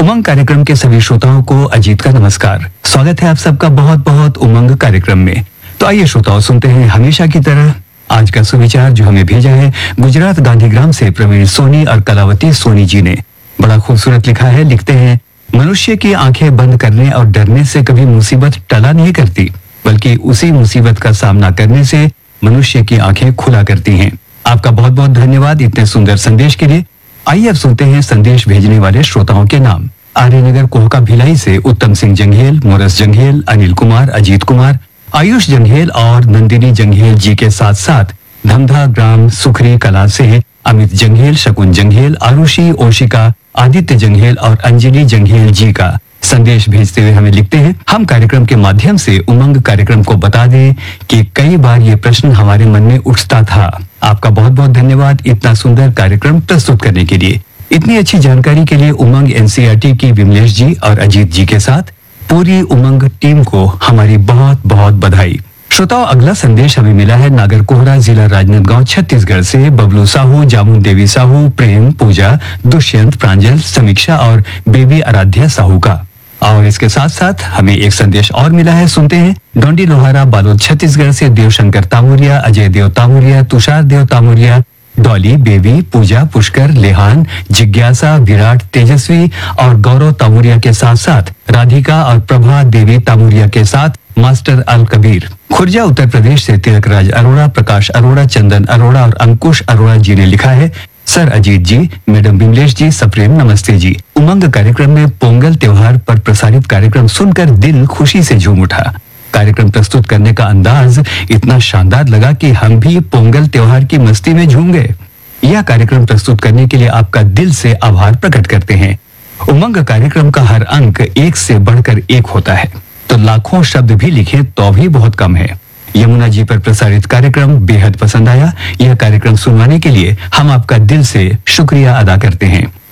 उमंग कार्यक्रम के सभी श्रोताओं को अजीत का नमस्कार। स्वागत है आप सबका बहुत बहुत उमंग कार्यक्रम में। तो आइए श्रोताओं, सुनते हैं हमेशा की तरह आज का सुविचार जो हमें भेजा है गुजरात गांधीग्राम से प्रवीण सोनी और कलावती सोनी जी ने। बड़ा खूबसूरत लिखा है। लिखते हैं, मनुष्य की आंखें बंद करने और डरने से कभी मुसीबत टला नहीं करती, बल्कि उसी मुसीबत का सामना करने से मनुष्य की आंखें खुला करती हैं। आपका बहुत बहुत धन्यवाद इतने सुंदर संदेश के लिए। आइए अब सुनते हैं संदेश भेजने वाले श्रोताओं के नाम। आर्यनगर कोहका भिलाई से उत्तम सिंह जंघेल, मोरस जंघेल, अनिल कुमार, अजीत कुमार, आयुष जंघेल और नंदिनी जंघेल जी के साथ साथ धमधा ग्राम सुखरी कला से अमित जंघेल, शकुन जंघेल, आरुषि, ओशिका, आदित्य जंघेल और अंजलि जंघेल जी का संदेश भेजते हुए हमें लिखते हैं, हम कार्यक्रम के माध्यम से उमंग कार्यक्रम को बता दें कि कई बार ये प्रश्न हमारे मन में उठता था। आपका बहुत बहुत धन्यवाद इतना सुंदर कार्यक्रम प्रस्तुत करने के लिए। इतनी अच्छी जानकारी के लिए उमंग एनसीईआरटी की विमलेश जी और अजीत जी के साथ पूरी उमंग टीम को हमारी बहुत बहुत बधाई। श्रोताओं, अगला संदेश हमें मिला है नागरकोहरा, जिला राजनांदगांव, छत्तीसगढ़ से बबलू साहू, जामुन देवी साहू, प्रेम, पूजा, दुष्यंत, प्रांजल, समीक्षा और बेबी आराध्या साहू का। और इसके साथ साथ हमें एक संदेश और मिला है, सुनते हैं। डोंडी लोहारा, बालोद, छत्तीसगढ़ से देवशंकर तामुरिया, अजय देव तामुरिया, तुषार देव तामुरिया, डॉली, बेबी, पूजा, पुष्कर, लेहान, जिज्ञासा, विराट, तेजस्वी और गौरव तामुरिया के साथ साथ राधिका और प्रभा देवी तामुरिया के साथ मास्टर अल कबीर। खुर्जा, उत्तर प्रदेश से तिलक राज अरोड़ा, प्रकाश अरोड़ा, चंदन अरोड़ा और अंकुश अरोड़ा जी ने लिखा है, सर अजीत जी, मैडम विमलेश जी, सप्रेम नमस्ते जी। उमंग कार्यक्रम में पोंगल त्योहार पर प्रसारित कार्यक्रम सुनकर दिल खुशी से झूम उठा। कार्यक्रम प्रस्तुत करने का अंदाज इतना शानदार लगा कि हम भी पोंगल त्योहार की मस्ती में झूम गए। यह कार्यक्रम प्रस्तुत करने के लिए आपका दिल से आभार प्रकट करते हैं। उमंग कार्यक्रम का हर अंक एक से बढ़कर एक होता है, तो लाखों शब्द भी लिखे तो भी बहुत कम है। यमुना जी पर प्रसारित कार्यक्रम बेहद पसंद आया। यह कार्यक्रम सुनवाने के लिए हम आपका दिल से शुक्रिया अदा करते हैं।